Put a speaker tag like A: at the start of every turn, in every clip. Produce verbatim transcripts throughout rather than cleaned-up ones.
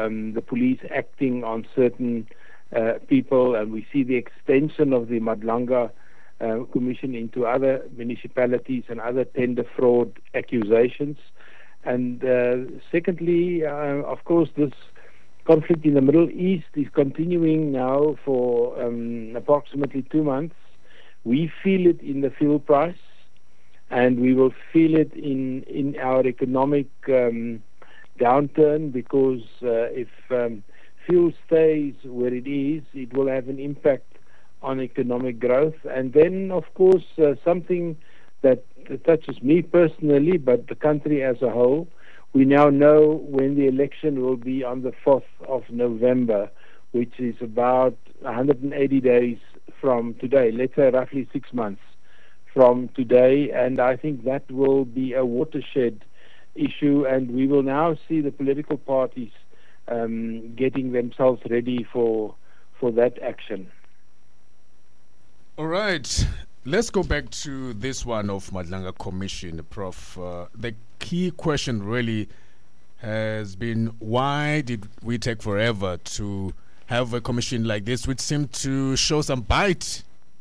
A: um, the police acting on certain uh, people, and we see the extension of the Madlanga uh, Commission into other municipalities and other tender fraud accusations. And uh, secondly, uh, of course, this conflict in the Middle East is continuing now for um, approximately two months. We feel it in the fuel price, and we will feel it in, in our economic um, downturn, because uh, if um, fuel stays where it is, it will have an impact on economic growth. And then, of course, uh, something that touches me personally, but the country as a whole, we now know when the election will be on the fourth of November, which is about one hundred eighty days from today, let's say roughly six months from today. And I think that will be a watershed issue, and we will now see the political parties um, getting themselves ready for for that action.
B: All right. Let's go back to this one of Madlanga Commission, Professor Uh, the key question really has been, why did we take forever to have a commission like this, which seemed to show some bite?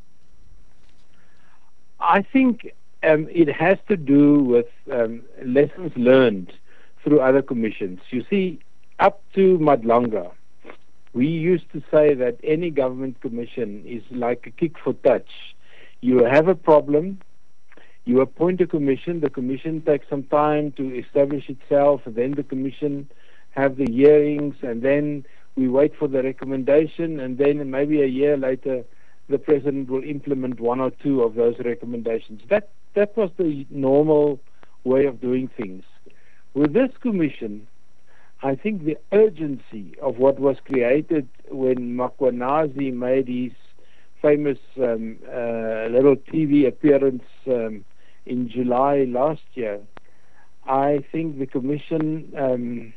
A: I think um, it has to do with um, lessons learned through other commissions. You see, up to Madlanga, we used to say that any government commission is like a kick for touch. You have a problem, you appoint a commission, the commission takes some time to establish itself, and then the commission have the hearings, and then we wait for the recommendation, and then maybe a year later the president will implement one or two of those recommendations. That that was the normal way of doing things. With this commission, I think the urgency of what was created when Mkhwanazi made his famous um, uh, little T V appearance um, in July last year, I think the commission um,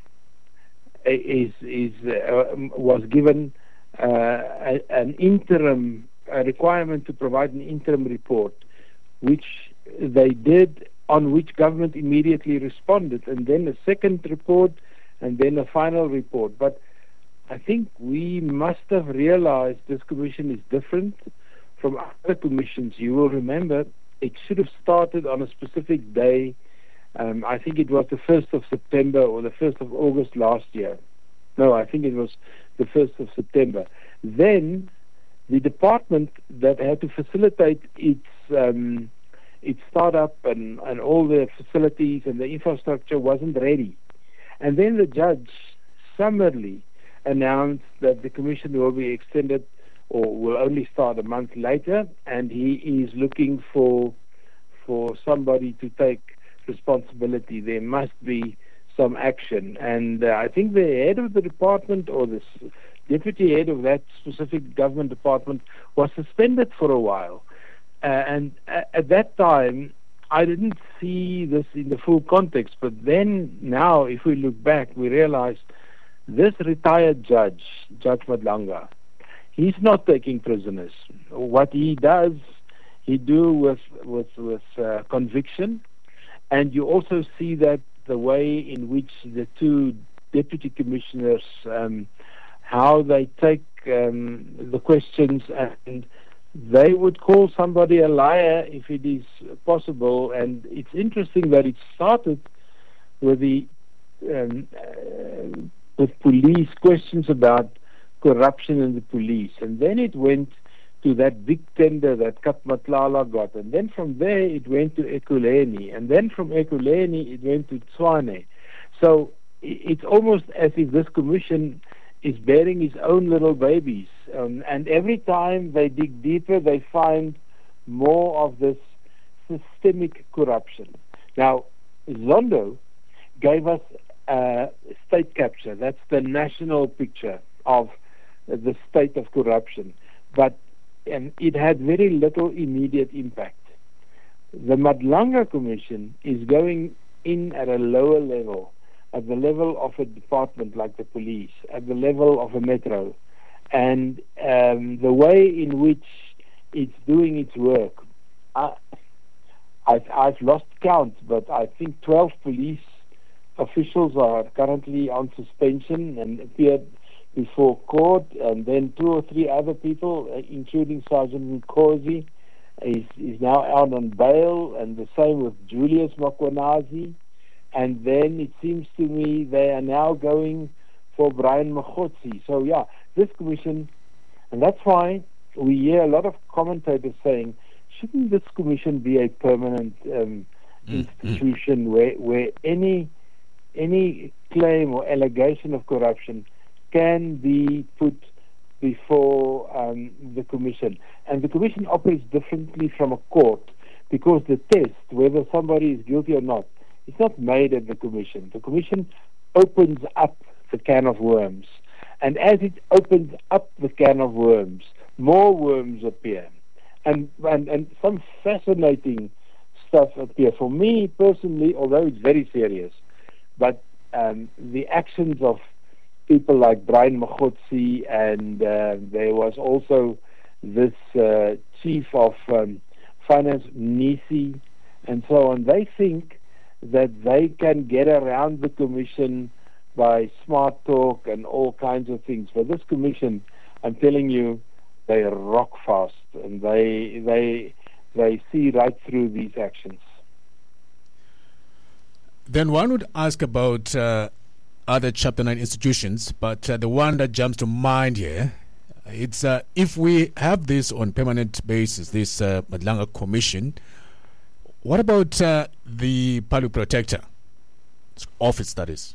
A: is is uh, was given uh, a, an interim a requirement to provide an interim report, which they did, on which government immediately responded, and then a second report, and then a final report. But I think we must have realized this commission is different from other commissions. You will remember it should have started on a specific day. Um, I think it was the first of September or the first of August last year. No, I think it was the first of September. Then the department that had to facilitate its um, its startup and, and all the facilities and the infrastructure wasn't ready. And then the judge summarily announced that the commission will be extended or will only start a month later, and he is looking for for somebody to take responsibility. There must be some action. And uh, I think the head of the department, or the s- deputy head of that specific government department, was suspended for a while. Uh, and uh, at that time, I didn't see this in the full context. But then now, if we look back, we realize this retired judge, Judge Madlanga, he's not taking prisoners. What he does, he do with with with uh, conviction, and you also see that the way in which the two deputy commissioners, um, how they take um, the questions, and they would call somebody a liar if it is possible. And it's interesting that it started with the um, uh, with police questions about corruption in the police, and then it went to that big tender that Kat Matlala got, and then from there it went to Ekurhuleni, and then from Ekurhuleni it went to Tshwane. So it's almost as if this commission is bearing its own little babies, um, and every time they dig deeper they find more of this systemic corruption. Now, Zondo gave us uh, state capture. That's the national picture of the state of corruption, but um, it had very little immediate impact. The Madlanga Commission is going in at a lower level, at the level of a department like the police, at the level of a metro, and um, the way in which it's doing its work, I, I've, I've lost count, but I think twelve police officials are currently on suspension and appeared before court, and then two or three other people, uh, including Sergeant Nkosi, is, is now out on bail, and the same with Julius Makwanazi. And then it seems to me they are now going for Brian Mokgotsi. So yeah, this commission, and that's why we hear a lot of commentators saying, shouldn't this commission be a permanent um, institution where where any any claim or allegation of corruption can be put before um, the commission? And the commission operates differently from a court, because the test whether somebody is guilty or not, it's not made at the commission. The commission opens up the can of worms, and as it opens up the can of worms, more worms appear, and and, and some fascinating stuff appear. For me personally, although it's very serious, but um, the actions of people like Brian Mokgotsi, and uh, there was also this uh, chief of um, finance, Nisi, and so on, they think that they can get around the commission by smart talk and all kinds of things. But this commission, I'm telling you, they rock fast, and they they they see right through these actions.
B: Then one would ask about uh, other Chapter nine institutions, but uh, the one that jumps to mind here, it's uh, if we have this on permanent basis, this uh, Madlanga Commission, what about uh, the Public Protector office, that is?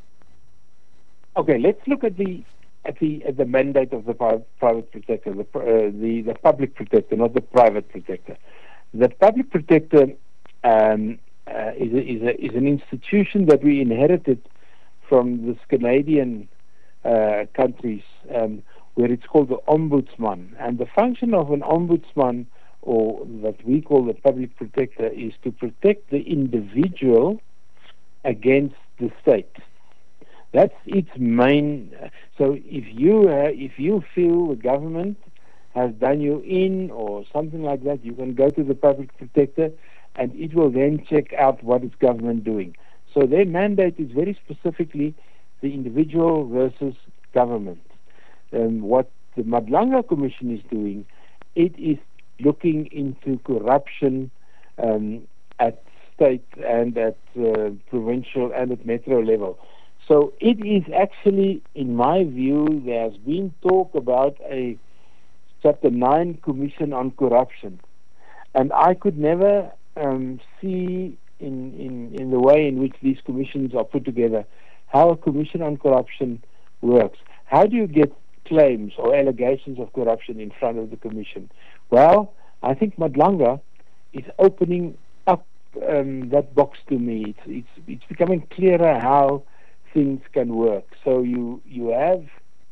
A: Okay, let's look at the at the at the mandate of the private protector, the uh, the the public protector, not the private protector. The public protector um, uh, is a, is a, is an institution that we inherited from the Scandinavian uh, countries, um, where it's called the ombudsman. And the function of an ombudsman, or that we call the public protector, is to protect the individual against the state. That's its main. So if you uh, if you feel the government has done you in or something like that, you can go to the public protector, and it will then check out what is government doing. So their mandate is very specifically the individual versus government. Um, what the Madlanga Commission is doing, it is looking into corruption um, at state and at uh, provincial and at metro level. So it is actually, in my view, there has been talk about a Chapter nine Commission on Corruption. And I could never um, see in, in, in the way in which these commissions are put together how a Commission on Corruption works. How do you get claims or allegations of corruption in front of the Commission? Well, I think Madlanga is opening up um, that box to me. It's, it's, it's becoming clearer how things can work. So you you have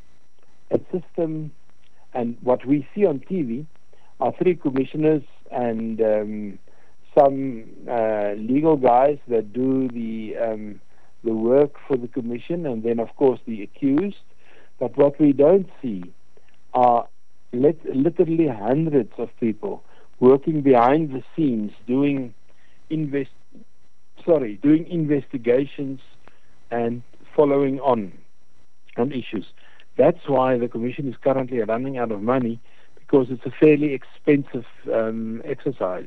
A: a system, and what we see on T V are three commissioners and um, some uh, legal guys that do the um, the work for the commission, and then of course the accused. But what we don't see are lit- literally hundreds of people working behind the scenes, doing invest sorry doing investigations and following on on issues. That's why the commission is currently running out of money, because it's a fairly expensive um, exercise.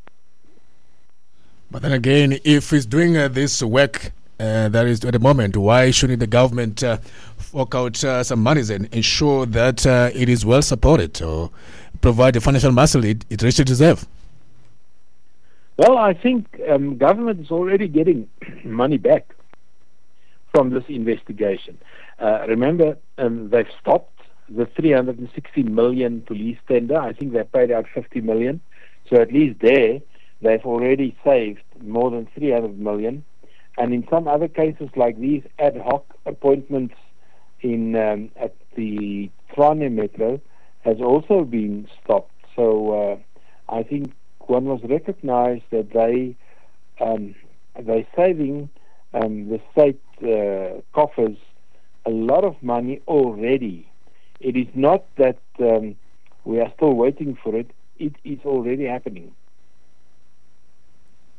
B: But then again, if it's doing uh, this work uh, that is at the moment, why shouldn't the government uh, fork out uh, some money and ensure that uh, it is well supported, or provide the financial muscle it, it richly deserves?
A: Well, I think um, government is already getting money back from this investigation. Uh, remember, um, they've stopped the three hundred sixty million police tender. I think they paid out fifty million. So at least there, they've already saved more than three hundred million. And in some other cases, like these ad hoc appointments in um, at the Tshwane Metro, has also been stopped. So uh, I think one must recognize that they um, they're saving um, the state uh, coffers a lot of money already. It is not that um, we are still waiting for it. It is already happening.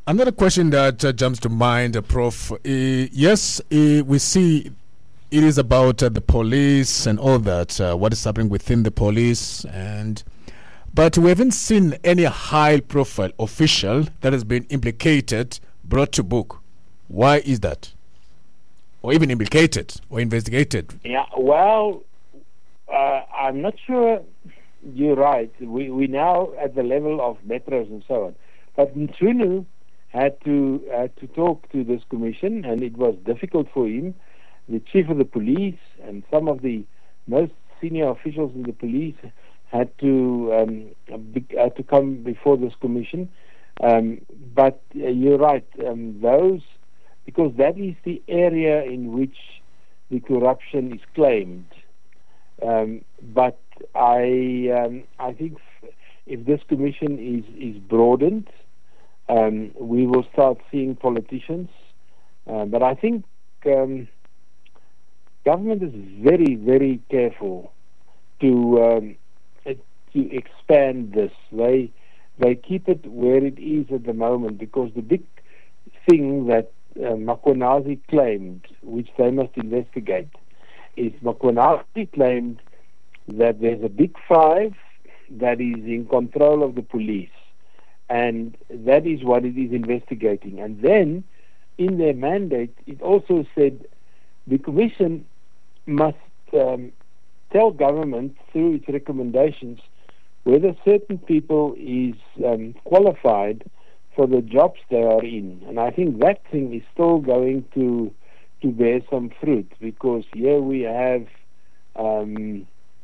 B: Another question that uh, jumps to mind, uh, Prof. Uh, yes, uh, we see it is about uh, the police and all that, uh, what is happening within the police, and but we haven't seen any high-profile official that has been implicated, brought to book. Why is that? Or even implicated or investigated?
A: Yeah, well, uh, I'm not sure you're right. We, we now at the level of metros and so on. But Mchunu had to had to talk to this commission, and it was difficult for him. The chief of the police and some of the most senior officials in the police had to um, be, had to come before this commission. Um, but uh, you're right, um, those because that is the area in which the corruption is claimed. Um, but I um, I think f- if this commission is is broadened, um, we will start seeing politicians. Uh, but I think um, government is very very careful to um, to expand this. They they keep it where it is at the moment because the big thing that uh, Makhonazi claimed, which they must investigate, is Makhonazi claimed that there's a big five that is in control of the police, and that is what it is investigating. And then in their mandate, it also said the commission must um, tell government through its recommendations whether certain people is um, qualified for the jobs they are in. And I think that thing is still going to to bear some fruit, because here we have um,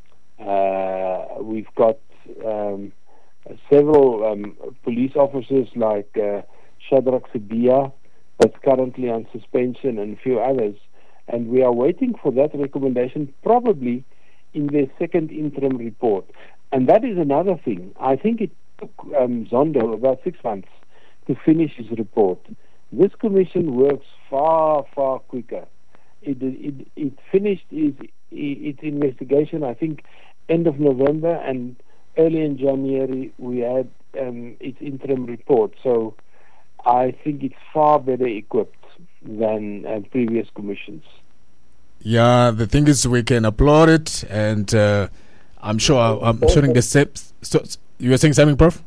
A: uh, we've got um, several um, police officers like uh, Shadrach Sibia that's currently on suspension, and a few others, and we are waiting for that recommendation probably in their second interim report. And that is another thing. I think it took um, Zondo about six months to finish his report. This commission works far, far quicker. It it, it finished its, its investigation, I think, end of November, and early in January we had um, its interim report. So I think it's far better equipped than uh, previous commissions.
B: Yeah, the thing is, we can applaud it, and uh, I'm sure I'm showing the same. So you were saying something, Prof?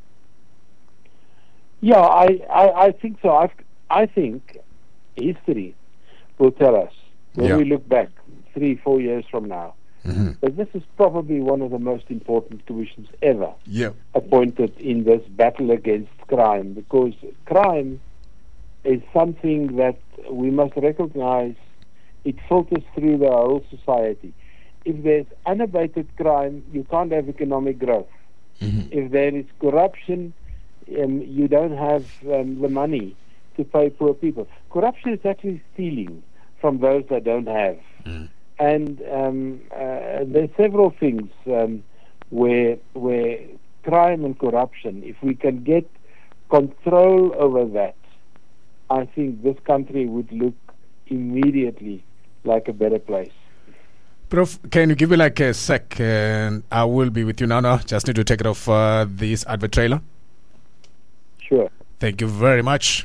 A: Yeah, I, I, I think so. I've, I think history will tell us when
B: yeah.
A: we look back three, four years from now,
B: mm-hmm.
A: that this is probably one of the most important commissions ever
B: yeah.
A: appointed in this battle against crime, because crime is something that we must recognize. It filters through the whole society. If there's unabated crime, you can't have economic growth.
B: Mm-hmm.
A: If there is corruption, um, you don't have um, the money to pay poor people. Corruption is actually stealing from those that don't have.
B: Mm.
A: And um, uh, there's several things um, where where crime and corruption, if we can get control over that, I think this country would look immediately like a better place.
B: Prof, can you give me like a sec, and I will be with you now. Now, just need to take it off uh, this advert trailer.
A: Sure.
B: Thank you very much.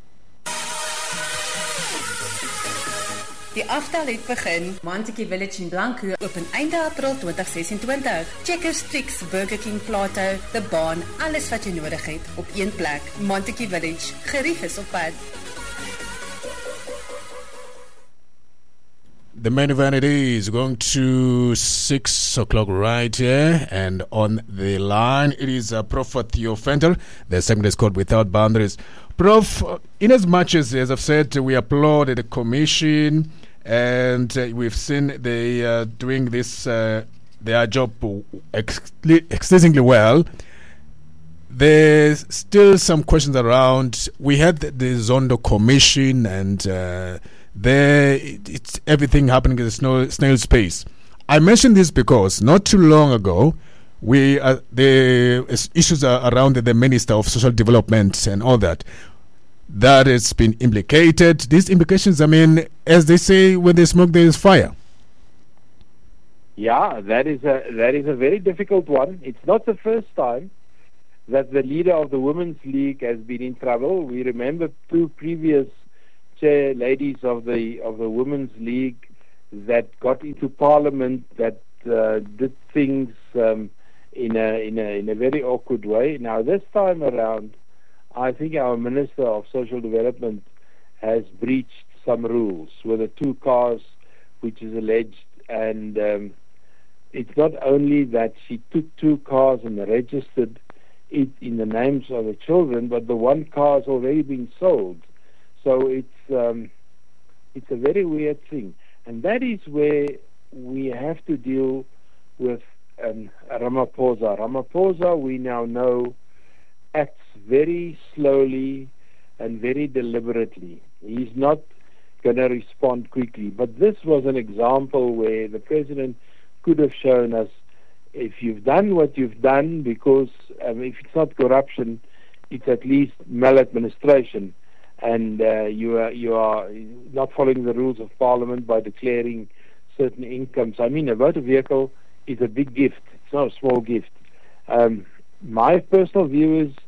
C: Die aftel het begin. Montague Village in Blanco open einde April twenty twenty-six. Checkers, Tricks, Burger King, Plato, The Barn, alles wat jy nodig het op een plek. Montague Village, gerief is op pad.
B: The main event it is going to six o'clock right here, and on the line it is uh, Prof Theo Venter. The segment is called Without Boundaries. Prof, in as much as, as I've said, we applaud the commission, and uh, we've seen they uh, doing this uh, their job ex- exceedingly well. There's still some questions around. We had the, the Zondo Commission, and uh, there it, it's everything happening in the snail, snail space. I mentioned this because not too long ago, we uh, the issues are around the Minister of Social Development and all that. That has been implicated. These implications, I mean, as they say, when there's smoke, there is fire.
A: Yeah, that is a that is a very difficult one. It's not the first time that the leader of the Women's League has been in trouble. We remember two previous chair ladies of the of the Women's League that got into Parliament that uh, did things um, in a in a in a very awkward way. Now this time around, I think our Minister of Social Development has breached some rules with the two cars, which is alleged, and um, it's not only that she took two cars and registered it in the names of the children, but the one car has already been sold. So it's um, it's a very weird thing, and that is where we have to deal with um, Ramaphosa. Ramaphosa, we now know, acts very slowly and very deliberately. He's not going to respond quickly. But this was an example where the president could have shown us, if you've done what you've done, because um, if it's not corruption, it's at least maladministration, and uh, you are you are not following the rules of Parliament by declaring certain incomes. I mean, a motor vehicle is a big gift. It's not a small gift. Um, my personal view is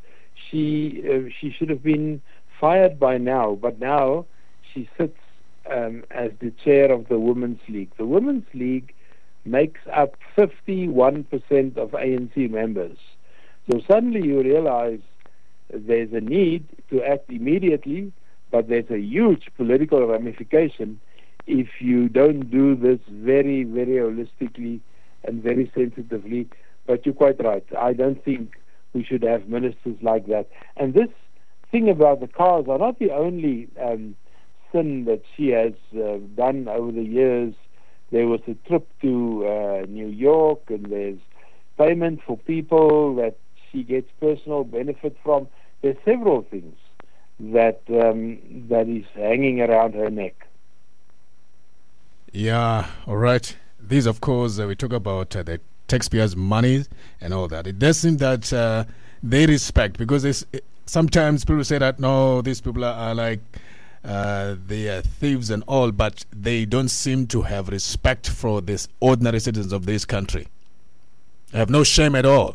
A: she uh, she should have been fired by now, but now she sits um, as the chair of the Women's League. The Women's League makes up fifty-one percent of A N C members. So suddenly you realize there's a need to act immediately, but there's a huge political ramification if you don't do this very, very holistically and very sensitively. But you're quite right. I don't think we should have ministers like that. And this thing about the cars are not the only um, sin that she has uh, done over the years. There was a trip to uh, New York, and there's payment for people that she gets personal benefit from. There's several things that um, that is hanging around her neck.
B: Yeah, all right. These, of course, uh, we talk about uh, the taxpayers' money and all that. It does seem that uh, they respect, because it's, it, sometimes people say that, no, these people are, are like, uh, they are thieves and all, but they don't seem to have respect for these ordinary citizens of this country. They have no shame at all.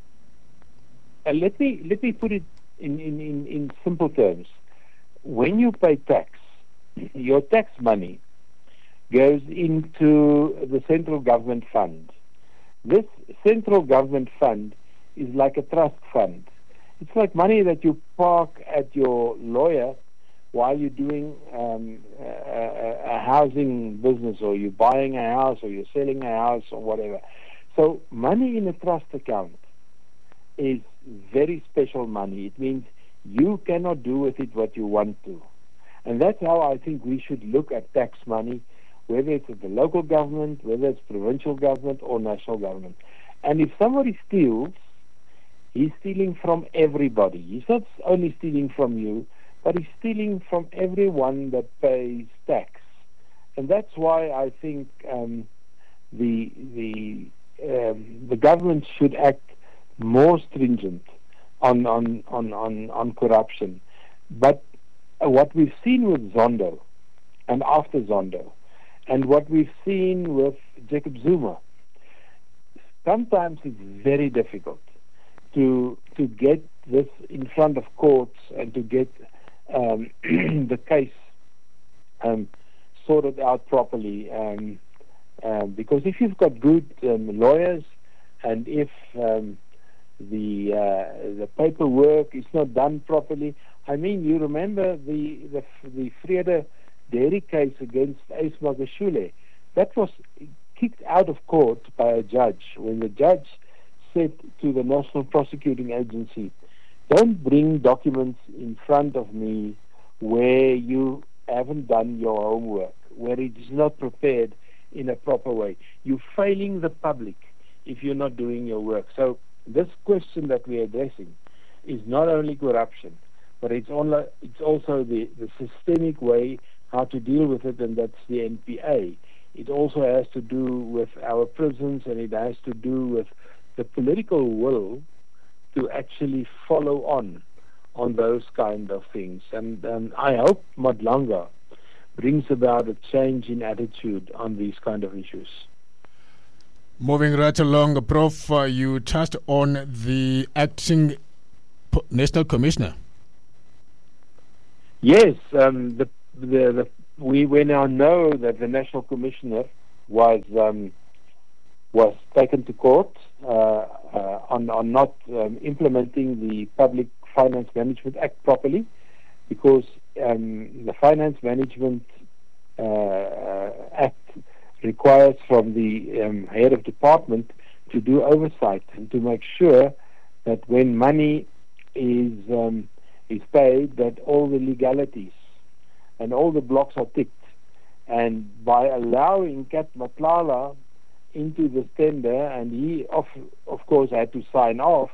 A: Uh, let me let me put it in, in, in, in simple terms. When you pay tax, your tax money goes into the central government fund. This central government fund is like a trust fund. It's like money that you park at your lawyer while you're doing um, a, a housing business, or you're buying a house, or you're selling a house, or whatever. So money in a trust account is very special money. It means you cannot do with it what you want to. And that's how I think we should look at tax money, whether it's at the local government, whether it's provincial government or national government. And if somebody steals, he's stealing from everybody. He's not only stealing from you, but he's stealing from everyone that pays tax. And that's why I think um, the the um, the government should act more stringent on on on on, on corruption. But uh, what we've seen with Zondo and after Zondo, and what we've seen with Jacob Zuma, sometimes it's very difficult to to get this in front of courts and to get um, the case um, sorted out properly. Um, uh, because if you've got good um, lawyers, and if um, the uh, the paperwork is not done properly, I mean, you remember the the the Vrede Dairy case against Ace Magashule. That was kicked out of court by a judge when the judge said to the National Prosecuting Agency, don't bring documents in front of me where you haven't done your homework, where it is not prepared in a proper way. You're failing the public if you're not doing your work. So this question that we're addressing is not only corruption, but it's, only, it's also the, the systemic way how to deal with it, and that's the N P A. It also has to do with our prisons, and it has to do with the political will to actually follow on on those kind of things. And um, I hope Madlanga brings about a change in attitude on these kind of issues.
B: Moving right along, Prof, uh, you touched on the acting po- National Commissioner.
A: Yes, um, the, the, the, we, we now know that the National Commissioner was um, was taken to court uh, uh, on, on not um, implementing the Public Finance Management Act properly, because um, the Finance Management uh, uh, Act requires from the um, head of department to do oversight and to make sure that when money is um, is paid, that all the legalities and all the blocks are ticked. And by allowing Kat Matlala into the tender, and he of of course had to sign off,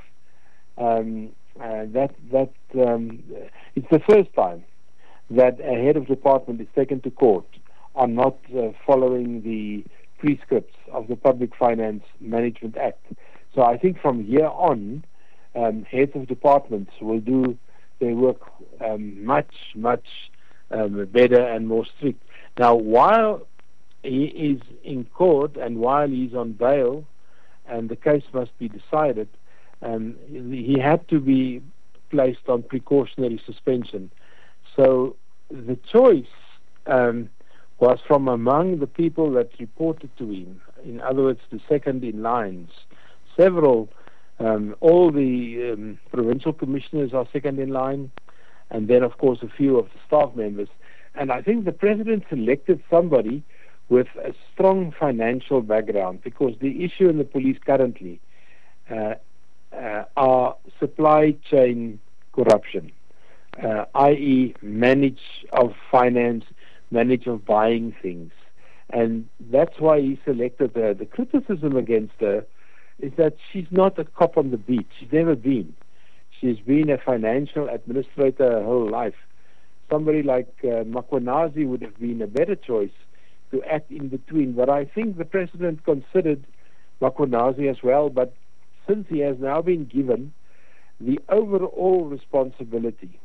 A: um, uh, that that um, it's the first time that a head of department is taken to court on not uh, following the prescripts of the Public Finance Management Act. So I think from here on, um, heads of departments will do their work um, much, much um, better and more strict. Now, while he is in court and while he's on bail and the case must be decided, um, he had to be placed on precautionary suspension. So the choice um, was from among the people that reported to him. In other words, the second in lines. Several, um, all the um, provincial commissioners are second in line, and then, of course, a few of the staff members. And I think the president selected somebody with a strong financial background, because the issue in the police currently uh, uh, are supply chain corruption, uh, that is manage of finance, manage of buying things. And that's why he selected her. The criticism against her is that she's not a cop on the beat. She's never been. She's been a financial administrator her whole life. Somebody like uh, Makwanazi would have been a better choice to act in between. But I think the president considered Makwanazi as well. But since he has now been given the overall responsibility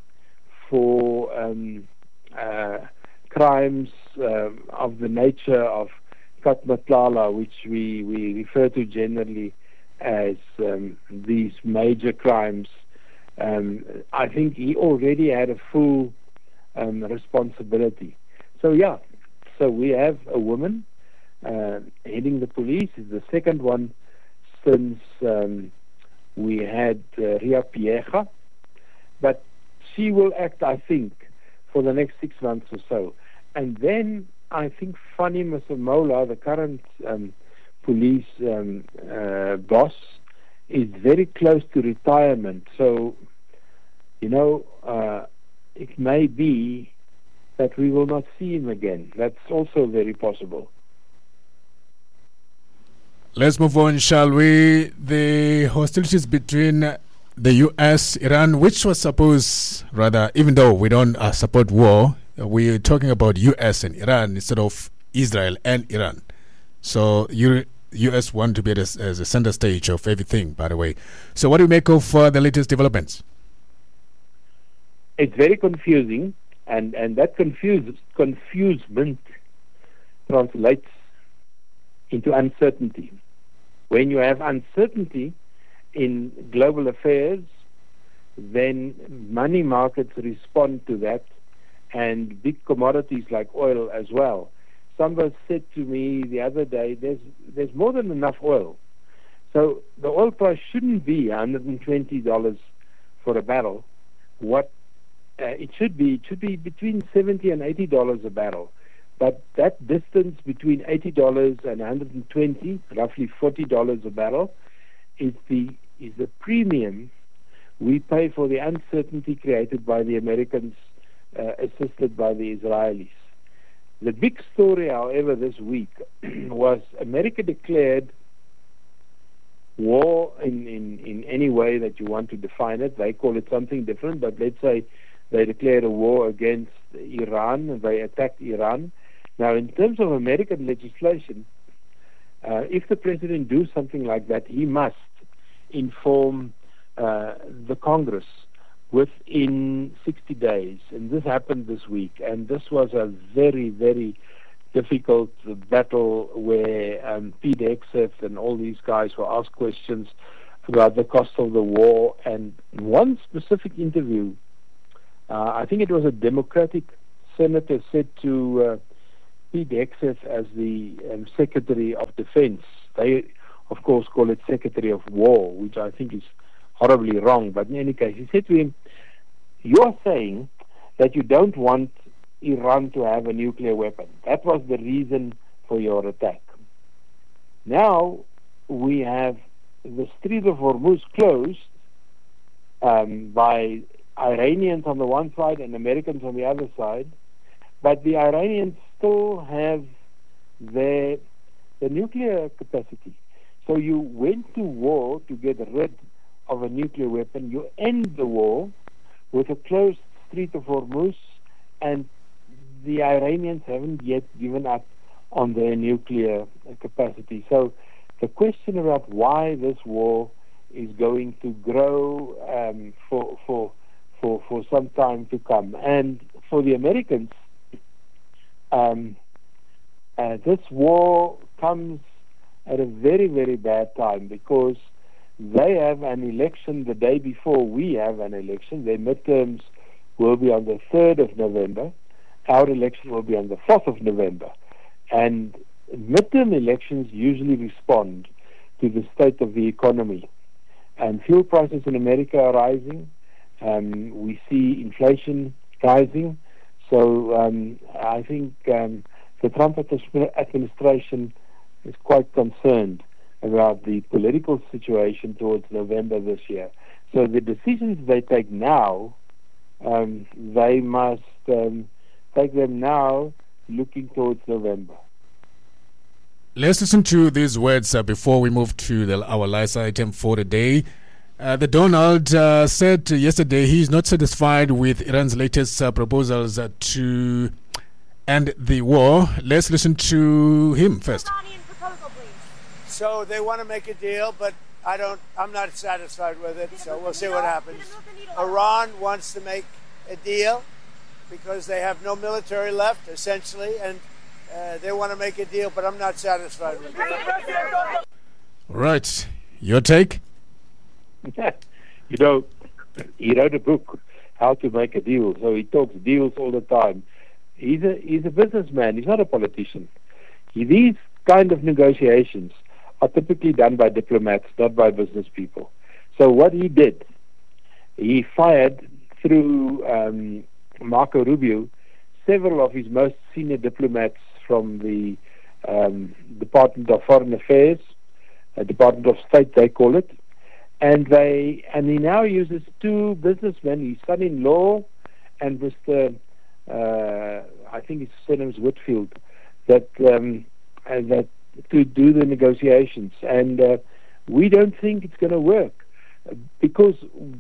A: for um, uh, crimes uh, of the nature of Kat Matlala, which we, we refer to generally as um, these major crimes, um, I think he already had a full um, responsibility. So yeah, so we have a woman uh, heading the police. Is the second one since um, we had uh, Ria Piecha, but she will act, I think, for the next six months or so. And then I think Fanny Masemola, the current um, police um, uh, boss, is very close to retirement. So, you know, uh, it may be that we will not see him again. That's also very possible.
B: Let's move on, shall we? The hostilities between the U S, Iran, which was supposed, rather, even though we don't uh, support war, we're talking about U S and Iran instead of Israel and Iran. So you, U S want to be as, as a center stage of everything, by the way. So what do you make of uh, the latest developments?
A: It's very confusing, and, and that confuse, confusement translates into uncertainty. When you have uncertainty in global affairs, then money markets respond to that, and big commodities like oil as well. Somebody said to me the other day, there's there's more than enough oil. So the oil price shouldn't be one hundred twenty dollars for a barrel. What uh, it should be, it should be between seventy and eighty dollars a barrel. But that distance between eighty dollars and one hundred twenty, roughly forty dollars a barrel, is the is the premium we pay for the uncertainty created by the Americans, uh, assisted by the Israelis. The big story, however, this week was America declared war in, in, in any way that you want to define it. They call it something different, but let's say they declared a war against Iran, and they attacked Iran. Now, in terms of American legislation, uh, if the president do something like that, he must inform uh, the Congress within sixty days. And this happened this week. And this was a very, very difficult battle where um, Pete Hegseth and all these guys were asked questions about the cost of the war. And one specific interview, uh, I think it was a Democratic senator, said to uh, Pete Hegseth as the um, Secretary of Defense. They, of course, call it Secretary of War, which I think is horribly wrong. But in any case, he said to him, "You are saying that you don't want Iran to have a nuclear weapon. That was the reason for your attack. Now we have the Strait of Hormuz closed um, by Iranians on the one side and Americans on the other side, but the Iranians still have their the nuclear capacity. So you went to war to get rid of a nuclear weapon. You end the war with a closed Strait of Hormuz, and the Iranians haven't yet given up on their nuclear capacity. So the question about why this war is going to grow um, for for for for some time to come, and for the Americans, um, uh, this war comes at a very very bad time, because they have an election the day before we have an election. Their midterms will be on the third of November. Our election will be on the fourth of November. And midterm elections usually respond to the state of the economy. And fuel prices in America are rising. Um, we see inflation rising. So um, I think um, the Trump administration is quite concerned about the political situation towards November this year. So the decisions they take now, um, they must um, take them now looking towards November.
B: Let's listen to these words uh, before we move to the, our last item for the day. Uh, the Donald uh, said yesterday he is not satisfied with Iran's latest uh, proposals uh, to end the war. Let's listen to him first.
D: So they want to make a deal, but I don't. I'm not satisfied with it. So we'll see what happens. Iran wants to make a deal because they have no military left, essentially, and uh, they want to make a deal, but I'm not satisfied with it.
B: Right. Your take?
A: You know, he wrote a book, How to Make a Deal, so he talks deals all the time. He's a, he's a businessman. He's not a politician. He, these kind of negotiations are typically done by diplomats, not by business people. So what he did, he fired through um, Marco Rubio several of his most senior diplomats from the um, Department of Foreign Affairs, uh, Department of State they call it, and they and he now uses two businessmen, his son-in-law and Mister Uh, I think his surname is Whitfield, that um, uh, that to do the negotiations, and uh, we don't think it's going to work uh, because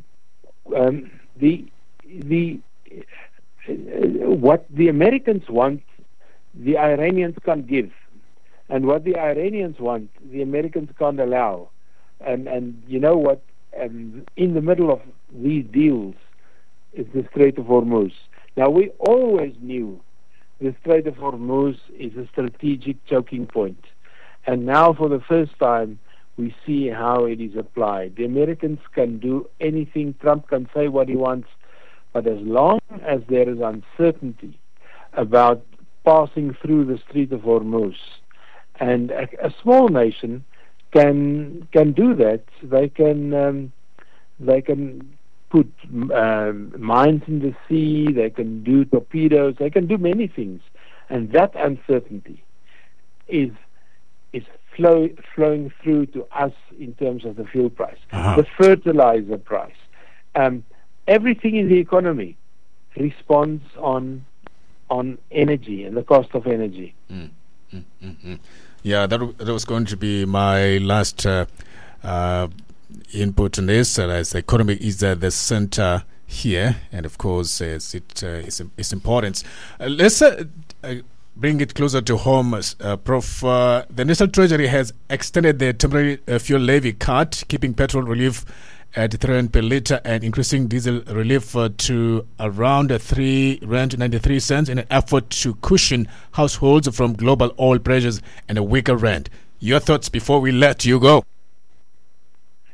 A: um, the the uh, what the Americans want, the Iranians can't give, and what the Iranians want, the Americans can't allow, and and you know what? Um, in the middle of these deals is the Strait of Hormuz. Now, we always knew the Strait of Hormuz is a strategic choking point. And now, for the first time, we see how it is applied. The Americans can do anything. Trump can say what he wants. But as long as there is uncertainty about passing through the Strait of Hormuz, and a, a small nation can can do that, they can um, they can put um, mines in the sea, they can do torpedoes, they can do many things. And that uncertainty is is flow, flowing through to us in terms of the fuel price, uh-huh. the fertilizer price. Um, everything in the economy responds on on energy and the cost of energy.
B: Mm, mm, mm, mm. Yeah, that, that was going to be my last uh, uh, input on this, uh, as the economy is at the center here, and of course, as it uh, is its importance. Uh, let's uh, uh, bring it closer to home, uh, Prof. Uh, the National Treasury has extended the temporary uh, fuel levy cut, keeping petrol relief at three rand per litre and increasing diesel relief uh, to around uh, three rand ninety-three cents in an effort to cushion households from global oil pressures and a weaker rand. Your thoughts before we let you go?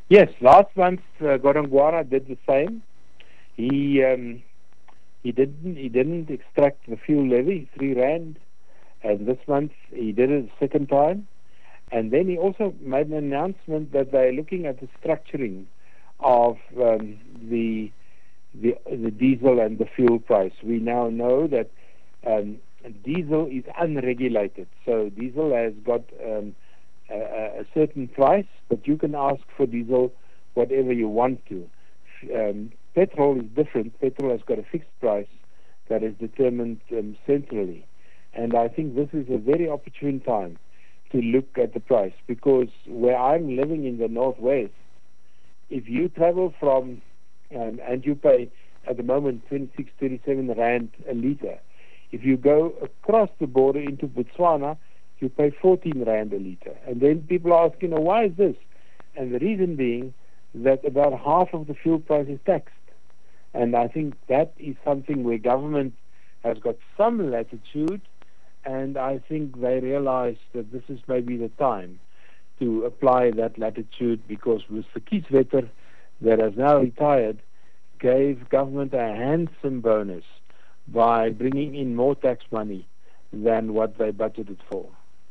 A: Yes, last month uh, Godongwara did the same. He um, he didn't he didn't extract the fuel levy, three rand, and this month he did it a second time. And then he also made an announcement that they're looking at the structuring of um, the the the diesel and the fuel price. We now know that um, diesel is unregulated, so diesel has got um, a, a certain price, but you can ask for diesel whatever you want to. Um, petrol is different. Petrol has got a fixed price that is determined um, centrally, and I think this is a very opportune time to look at the price, because where I'm living in the northwest, if you travel from um, and you pay at the moment twenty-six, twenty-seven rand a litre, if you go across the border into Botswana, you pay fourteen rand a litre. And then people are asking, oh, why is this? And the reason being that about half of the fuel price is taxed. And I think that is something where government has got some latitude, and I think they realize that this is maybe the time to apply that latitude, because Mister Kieswetter, that has now retired, gave government a handsome bonus by bringing in more tax money than what they budgeted for.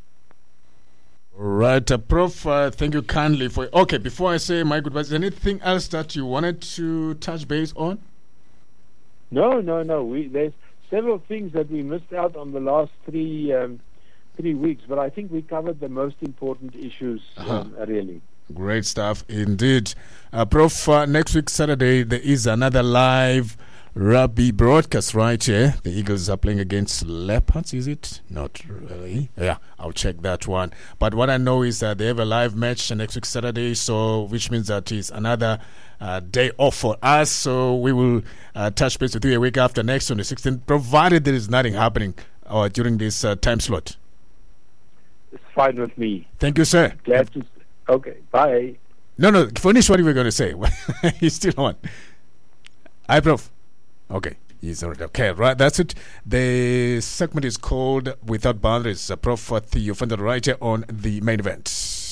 B: Right, uh, Prof, uh, thank you kindly for... Okay, before I say my goodbyes, anything else that you wanted to touch base on?
A: No, no, no. We, there's several things that we missed out on the last three um, three weeks, but I think we covered the most important issues, uh-huh. um, really.
B: Great stuff indeed. Uh, Prof, uh, next week, Saturday, there is another live rugby broadcast right here. The Eagles are playing against Leopards, is it? Not really. Yeah, I'll check that one. But what I know is that they have a live match next week, Saturday, so which means that it's another uh, day off for us. So we will uh, touch base with you a week after next on the sixteenth, provided there is nothing happening uh, during this uh, time slot.
A: It's fine with me.
B: Thank you, sir.
A: Glad to. Okay, bye.
B: No, no, finish what you were going to say. You still on. Hi, Prof. Okay, he's already okay. Right, that's it. The segment is called Without Boundaries. Uh, Prof. Theo van der Reiter on the main event.